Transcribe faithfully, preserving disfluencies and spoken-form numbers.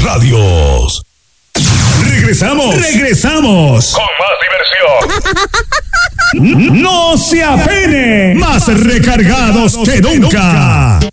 Radios. Regresamos, regresamos. Con más diversión. No se apene, más recargados que nunca.